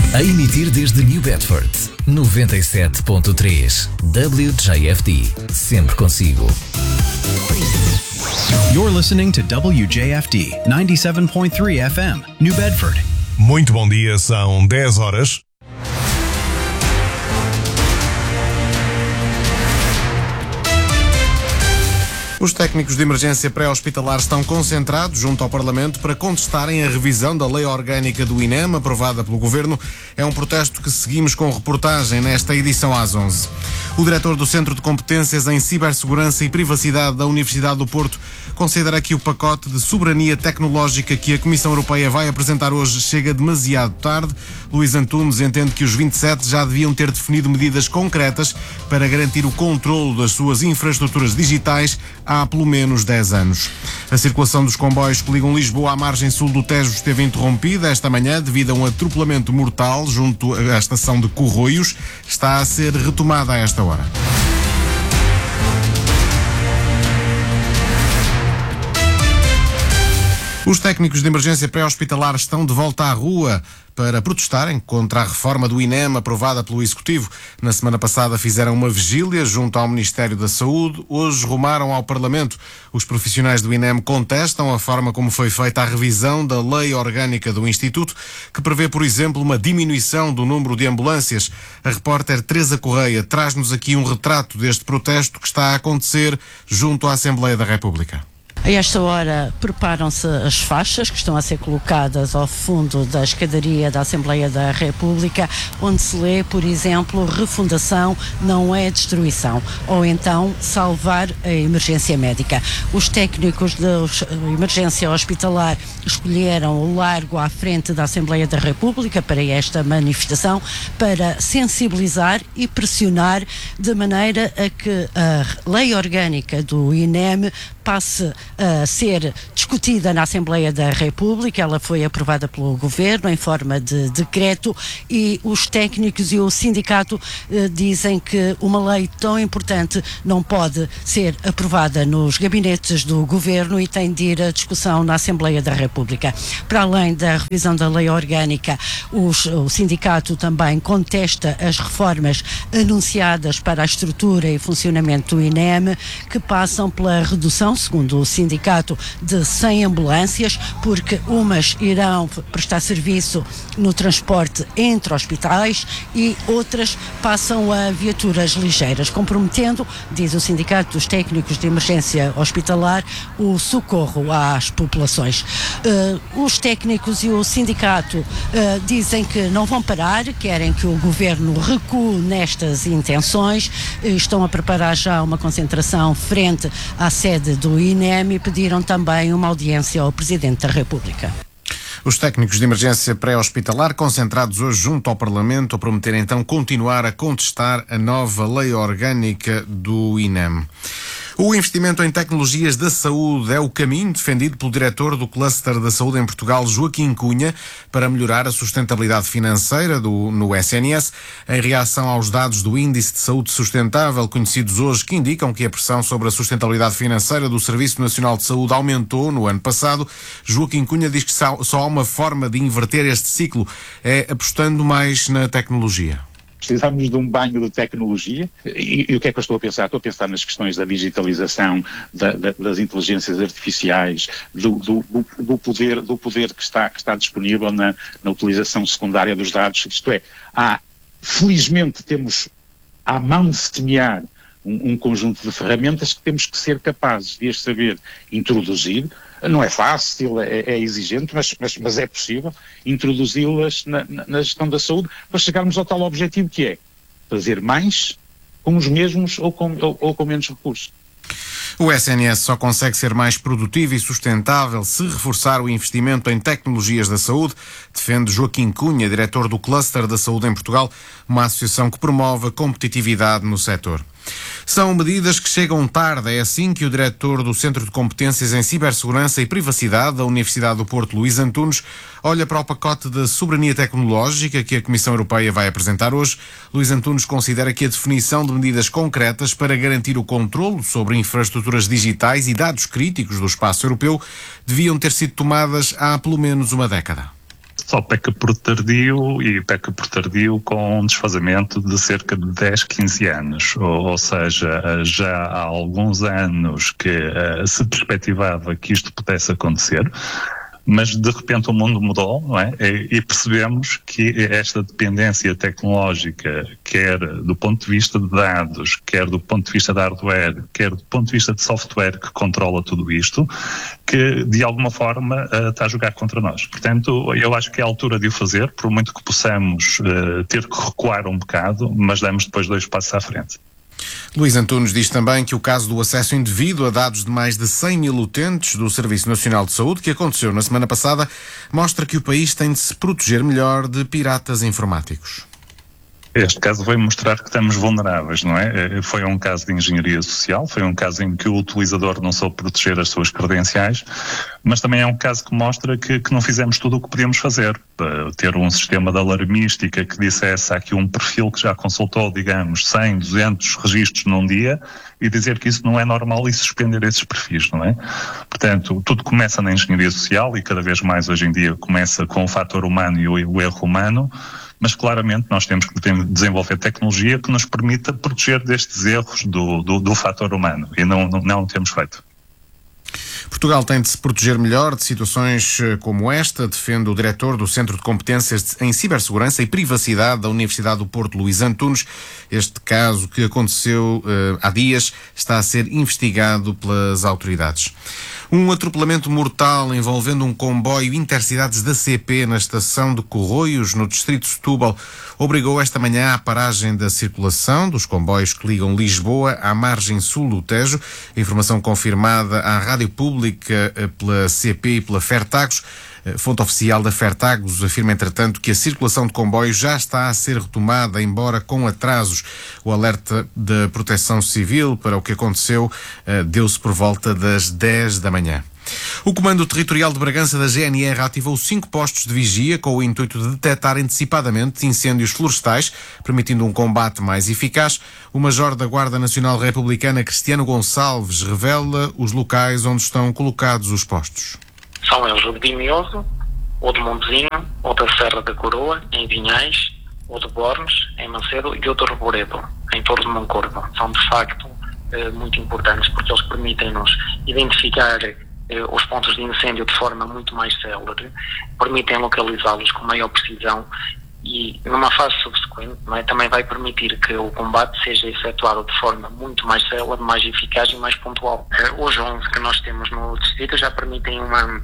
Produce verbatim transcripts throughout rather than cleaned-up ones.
A emitir desde New Bedford, noventa e sete ponto três. W J F D. Sempre consigo. You're listening to W J F D ninety-seven point three F M, New Bedford. Muito bom dia, são dez horas. Os técnicos de emergência pré-hospitalar estão concentrados junto ao Parlamento para contestarem a revisão da Lei Orgânica do I N E M, aprovada pelo Governo. É um protesto que seguimos com reportagem nesta edição às onze. O diretor do Centro de Competências em Cibersegurança e Privacidade da Universidade do Porto considera que o pacote de soberania tecnológica que a Comissão Europeia vai apresentar hoje chega demasiado tarde. Luís Antunes entende que os vinte e sete já deviam ter definido medidas concretas para garantir o controlo das suas infraestruturas digitais há pelo menos dez anos. A circulação dos comboios que ligam Lisboa à margem sul do Tejo esteve interrompida esta manhã devido a um atropelamento mortal junto à estação de Corroios. Está a ser retomada a esta hora. Os técnicos de emergência pré-hospitalar estão de volta à rua para protestarem contra a reforma do I N E M aprovada pelo Executivo. Na semana passada fizeram uma vigília junto ao Ministério da Saúde. Hoje rumaram ao Parlamento. Os profissionais do I N E M contestam a forma como foi feita a revisão da Lei Orgânica do Instituto, que prevê, por exemplo, uma diminuição do número de ambulâncias. A repórter Teresa Correia traz-nos aqui um retrato deste protesto que está a acontecer junto à Assembleia da República. A esta hora preparam-se as faixas que estão a ser colocadas ao fundo da escadaria da Assembleia da República, onde se lê, por exemplo, refundação não é destruição, ou então salvar a emergência médica. Os técnicos da emergência hospitalar escolheram o largo à frente da Assembleia da República para esta manifestação, para sensibilizar e pressionar de maneira a que a lei orgânica do I N E M passe a ser discutida na Assembleia da República. Ela foi aprovada pelo Governo em forma de decreto e os técnicos e o sindicato eh, dizem que uma lei tão importante não pode ser aprovada nos gabinetes do Governo e tem de ir à discussão na Assembleia da República. Para além da revisão da lei orgânica, os, o sindicato também contesta as reformas anunciadas para a estrutura e funcionamento do I N E M, que passam pela redução, segundo o sindicato, de cem ambulâncias, porque umas irão prestar serviço no transporte entre hospitais e outras passam a viaturas ligeiras, comprometendo, diz o sindicato dos técnicos de emergência hospitalar, o socorro às populações. Uh, os técnicos e o sindicato uh, dizem que não vão parar, querem que o governo recue nestas intenções, estão a preparar já uma concentração frente à sede do I N E M e pediram também uma audiência ao Presidente da República. Os técnicos de emergência pré-hospitalar concentrados hoje junto ao Parlamento a prometer então continuar a contestar a nova lei orgânica do I N E M. O investimento em tecnologias da saúde é o caminho defendido pelo diretor do Cluster da Saúde em Portugal, Joaquim Cunha, para melhorar a sustentabilidade financeira do, no S N S, em reação aos dados do Índice de Saúde Sustentável, conhecidos hoje, que indicam que a pressão sobre a sustentabilidade financeira do Serviço Nacional de Saúde aumentou no ano passado. Joaquim Cunha diz que só há uma forma de inverter este ciclo, é apostando mais na tecnologia. Precisamos de um banho de tecnologia e, e o que é que eu estou a pensar? Estou a pensar nas questões da digitalização, da, da, das inteligências artificiais, do, do, do, poder, do poder que está, que está disponível na, na utilização secundária dos dados. Isto é, há, felizmente temos à mão de semear um, um conjunto de ferramentas que temos que ser capazes de as saber introduzir. Não é fácil, é, é exigente, mas, mas, mas é possível introduzi-las na, na, na gestão da saúde para chegarmos ao tal objetivo que é fazer mais com os mesmos ou com, ou, ou com menos recursos. O S N S só consegue ser mais produtivo e sustentável se reforçar o investimento em tecnologias da saúde, defende Joaquim Cunha, diretor do Cluster da Saúde em Portugal, uma associação que promove a competitividade no setor. São medidas que chegam tarde, é assim que o diretor do Centro de Competências em Cibersegurança e Privacidade da Universidade do Porto, Luís Antunes, olha para o pacote de soberania tecnológica que a Comissão Europeia vai apresentar hoje. Luís Antunes considera que a definição de medidas concretas para garantir o controlo sobre infraestruturas digitais e dados críticos do espaço europeu deviam ter sido tomadas há pelo menos uma década. só peca por tardio e peca por tardio com um desfazamento de cerca de dez, quinze anos. Ou, ou seja, já há alguns anos que uh, se perspectivava que isto pudesse acontecer, mas de repente o mundo mudou, não é? E, e percebemos que esta dependência tecnológica, quer do ponto de vista de dados, quer do ponto de vista de hardware, quer do ponto de vista de software que controla tudo isto, que de alguma forma uh, está a jogar contra nós. Portanto, eu acho que é a altura de o fazer, por muito que possamos uh, ter que recuar um bocado, mas damos depois dois passos à frente. Luís Antunes diz também que o caso do acesso indevido a dados de mais de cem mil utentes do Serviço Nacional de Saúde, que aconteceu na semana passada, mostra que o país tem de se proteger melhor de piratas informáticos. Este caso veio mostrar que estamos vulneráveis, não é? Foi um caso de engenharia social, foi um caso em que o utilizador não soube proteger as suas credenciais, mas também é um caso que mostra que, que não fizemos tudo o que podíamos fazer. Ter um sistema de alarmística que dissesse há aqui um perfil que já consultou, digamos, cem, duzentos registros num dia e dizer que isso não é normal e suspender esses perfis, não é? Portanto, tudo começa na engenharia social e cada vez mais hoje em dia começa com o fator humano e o, o erro humano, mas claramente nós temos que desenvolver tecnologia que nos permita proteger destes erros do, do, do fator humano e não, não, não temos feito. Portugal tem de se proteger melhor de situações como esta, defende o diretor do Centro de Competências em Cibersegurança e Privacidade da Universidade do Porto, Luís Antunes. Este caso que aconteceu uh, há dias está a ser investigado pelas autoridades. Um atropelamento mortal envolvendo um comboio intercidades da C P na estação de Corroios, no distrito de Setúbal, obrigou esta manhã à paragem da circulação dos comboios que ligam Lisboa à margem sul do Tejo. Informação confirmada à Rádio Pública pela C P e pela Fertagos. Fonte oficial da Fertagos afirma, entretanto, que a circulação de comboios já está a ser retomada, embora com atrasos. O alerta da Proteção Civil para o que aconteceu deu-se por volta das dez da manhã. O Comando Territorial de Bragança da G N R ativou cinco postos de vigia com o intuito de detectar antecipadamente incêndios florestais, permitindo um combate mais eficaz. O Major da Guarda Nacional Republicana, Cristiano Gonçalves, revela os locais onde estão colocados os postos. São eles o de Vimioso, o de Montezinho, o da Serra da Coroa, em Vinhais, o de Bornes, em Macedo, e o de Reboredo, em Torres de Moncorvo. São, de facto, muito importantes porque eles permitem-nos identificar os pontos de incêndio de forma muito mais célere, permitem localizá-los com maior precisão e, numa fase subsequente, não é, também vai permitir que o combate seja efetuado de forma muito mais célere, mais eficaz e mais pontual. Os onze que nós temos no distrito já permitem uma,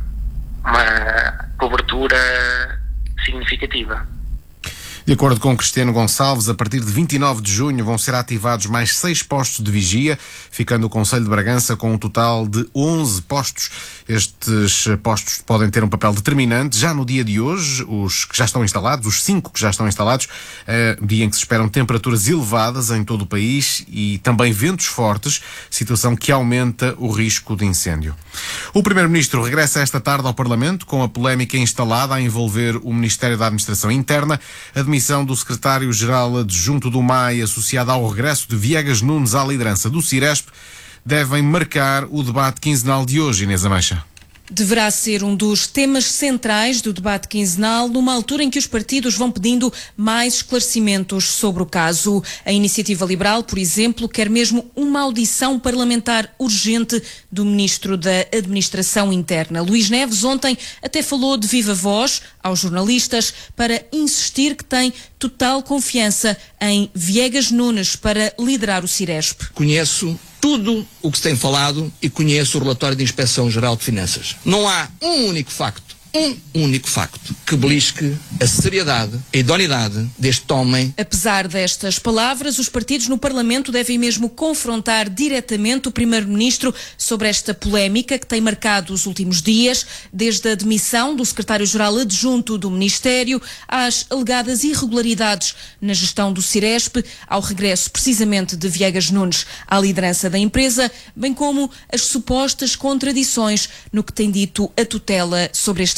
uma cobertura significativa. De acordo com Cristiano Gonçalves, a partir de vinte e nove de junho vão ser ativados mais seis postos de vigia, ficando o Concelho de Bragança com um total de onze postos. Estes postos podem ter um papel determinante já no dia de hoje, os que já estão instalados, os cinco que já estão instalados, é, dia em que se esperam temperaturas elevadas em todo o país e também ventos fortes, situação que aumenta o risco de incêndio. O Primeiro-Ministro regressa esta tarde ao Parlamento com a polémica instalada a envolver o Ministério da Administração Interna, a demissão do secretário-geral adjunto do M A I associada ao regresso de Viegas Nunes à liderança do Ciresp devem marcar o debate quinzenal de hoje, Inês Ameixa. Deverá ser um dos temas centrais do debate quinzenal, numa altura em que os partidos vão pedindo mais esclarecimentos sobre o caso. A Iniciativa Liberal, por exemplo, quer mesmo uma audição parlamentar urgente do Ministro da Administração Interna. Luís Neves ontem até falou de viva voz aos jornalistas para insistir que tem total confiança em Viegas Nunes para liderar o Ciresp. Conheço tudo o que se tem falado e conheço o relatório da Inspeção-Geral de Finanças. Não há um único facto, um único facto, que belisque a seriedade, a idoneidade deste homem. Apesar destas palavras, os partidos no Parlamento devem mesmo confrontar diretamente o Primeiro-Ministro sobre esta polémica que tem marcado os últimos dias, desde a demissão do secretário-geral adjunto do Ministério às alegadas irregularidades na gestão do Ciresp, ao regresso precisamente de Viegas Nunes à liderança da empresa, bem como as supostas contradições no que tem dito a tutela sobre este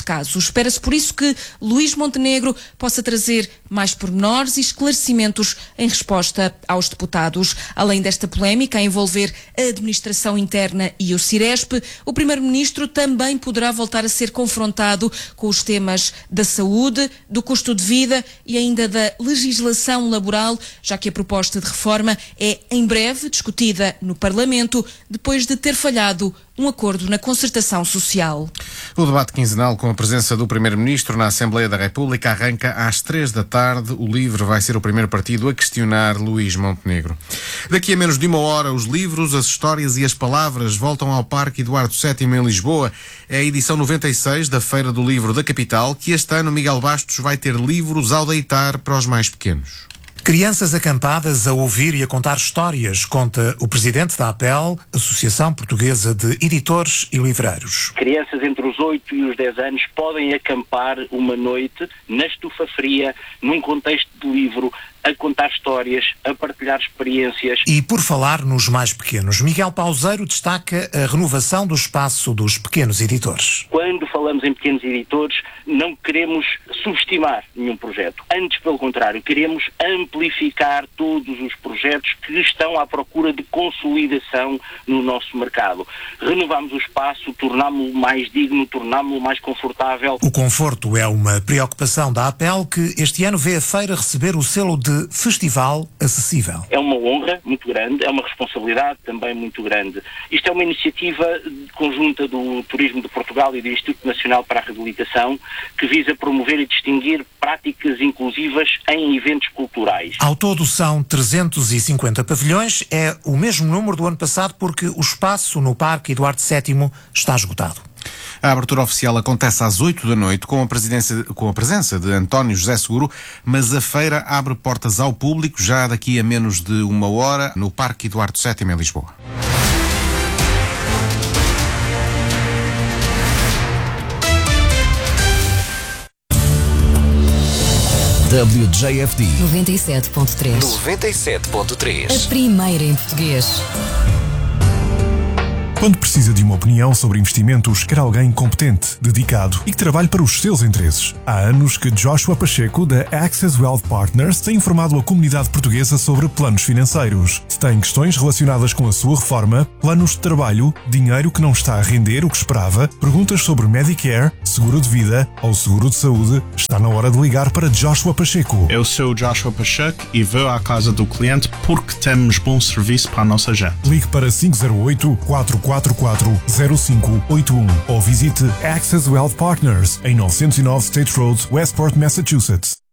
caso. Espera-se por isso que Luís Montenegro possa trazer mais pormenores e esclarecimentos em resposta aos deputados. Além desta polémica a envolver a administração interna e o Ciresp, o Primeiro-Ministro também poderá voltar a ser confrontado com os temas da saúde, do custo de vida e ainda da legislação laboral, já que a proposta de reforma é em breve discutida no Parlamento, depois de ter falhado um acordo na concertação social. O debate quinzenal com a presença do Primeiro-Ministro na Assembleia da República arranca às três da tarde. O LIVRE vai ser o primeiro partido a questionar Luís Montenegro. Daqui a menos de uma hora, os livros, as histórias e as palavras voltam ao Parque Eduardo sétimo em Lisboa. É a edição noventa e seis da Feira do Livro da capital, que este ano Miguel Bastos vai ter livros ao deitar para os mais pequenos. Crianças acampadas a ouvir e a contar histórias, conta o presidente da APEL, Associação Portuguesa de Editores e Livreiros. Crianças entre os oito e os dez anos podem acampar uma noite na estufa fria, num contexto de livro, a contar histórias, a partilhar experiências. E por falar nos mais pequenos, Miguel Pauseiro destaca a renovação do espaço dos pequenos editores. Quando falamos em pequenos editores, não queremos subestimar nenhum projeto. Antes, pelo contrário, queremos amplificar todos os projetos que estão à procura de consolidação no nosso mercado. Renovamos o espaço, tornámo-lo mais digno, tornámo-lo mais confortável. O conforto é uma preocupação da APEL, que este ano vê a feira receber o selo de Festival Acessível. É uma honra muito grande, é uma responsabilidade também muito grande. Isto é uma iniciativa conjunta do Turismo de Portugal e do Instituto Nacional para a Reabilitação, que visa promover e distinguir práticas inclusivas em eventos culturais. Ao todo são trezentos e cinquenta pavilhões, é o mesmo número do ano passado, porque o espaço no Parque Eduardo sétimo está esgotado. A abertura oficial acontece às oito da noite com a, presidência, com a presença de António José Seguro, mas a feira abre portas ao público já daqui a menos de uma hora no Parque Eduardo sétimo em Lisboa. W J F D noventa e sete ponto três. noventa e sete ponto três. A primeira em português. Quando precisa de uma opinião sobre investimentos, quer alguém competente, dedicado e que trabalhe para os seus interesses. Há anos que Joshua Pacheco, da Access Wealth Partners, tem informado a comunidade portuguesa sobre planos financeiros. Se tem questões relacionadas com a sua reforma, planos de trabalho, dinheiro que não está a render o que esperava, perguntas sobre Medicare, seguro de vida ou seguro de saúde, está na hora de ligar para Joshua Pacheco. Eu sou Joshua Pacheco e vou à casa do cliente porque temos bom serviço para a nossa gente. Ligue para cinco zero oito, quatro quatro quatro, zero cinco oito um ou visite Access Wealth Partners em novecentos e nove State Road, Westport, Massachusetts.